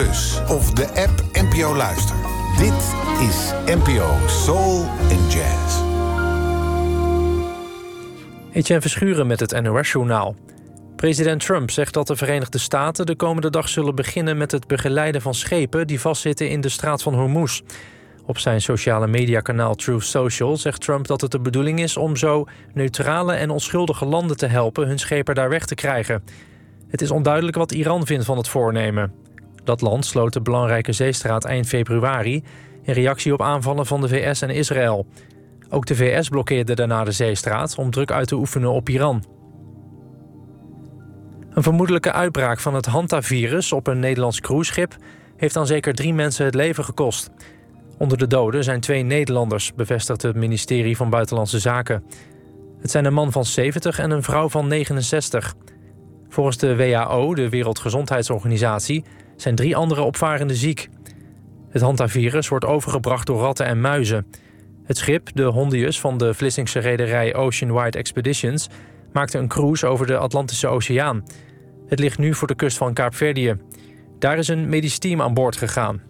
Of de app NPO Luister. Dit is NPO Soul and Jazz. Etienne Verschuren met het NOS-journaal. President Trump zegt dat de Verenigde Staten de komende dag zullen beginnen met het begeleiden van schepen die vastzitten in de straat van Hormuz. Op zijn sociale mediakanaal Truth Social zegt Trump dat het de bedoeling is om zo neutrale en onschuldige landen te helpen hun schepen daar weg te krijgen. Het is onduidelijk wat Iran vindt van het voornemen. Dat land sloot de belangrijke zeestraat eind februari in reactie op aanvallen van de VS en Israël. Ook de VS blokkeerde daarna de zeestraat om druk uit te oefenen op Iran. Een vermoedelijke uitbraak van het Hantavirus op een Nederlands cruiseschip heeft aan zeker 3 mensen het leven gekost. Onder de doden zijn 2 Nederlanders, bevestigt het ministerie van Buitenlandse Zaken. Het zijn een man van 70 en een vrouw van 69. Volgens de WHO, de Wereldgezondheidsorganisatie, zijn 3 andere opvarenden ziek. Het Hantavirus wordt overgebracht door ratten en muizen. Het schip, de Hondius van de Vlissingse rederij Ocean Wide Expeditions, maakte een cruise over de Atlantische Oceaan. Het ligt nu voor de kust van Kaapverdië. Daar is een medisch team aan boord gegaan.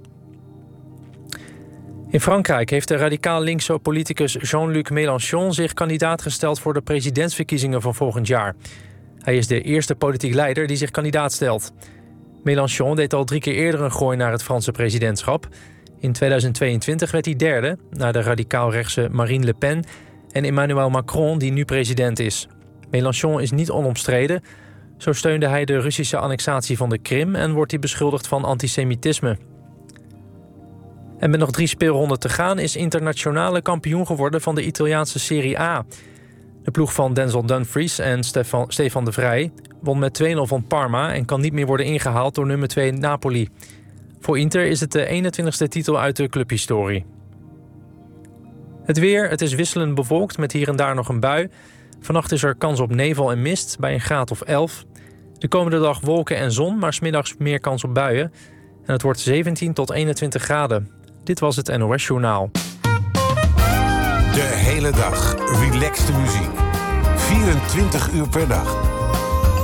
In Frankrijk heeft de radicaal linkse politicus Jean-Luc Mélenchon zich kandidaat gesteld voor de presidentsverkiezingen van volgend jaar. Hij is de eerste politiek leider die zich kandidaat stelt. Mélenchon deed al 3 keer eerder een gooi naar het Franse presidentschap. In 2022 werd hij derde, na de radicaal-rechtse Marine Le Pen en Emmanuel Macron, die nu president is. Mélenchon is niet onomstreden. Zo steunde hij de Russische annexatie van de Krim en wordt hij beschuldigd van antisemitisme. En met nog 3 speelronden te gaan is internationale kampioen geworden van de Italiaanse Serie A. De ploeg van Denzel Dumfries en Stefan de Vrij won met 2-0 van Parma en kan niet meer worden ingehaald door nummer 2 Napoli. Voor Inter is het de 21ste titel uit de clubhistorie. Het weer, het is wisselend bewolkt met hier en daar nog een bui. Vannacht is er kans op nevel en mist bij een graad of 11. De komende dag wolken en zon, maar 's middags meer kans op buien. En het wordt 17 tot 21 graden. Dit was het NOS Journaal. De hele dag relaxte muziek. 24 uur per dag.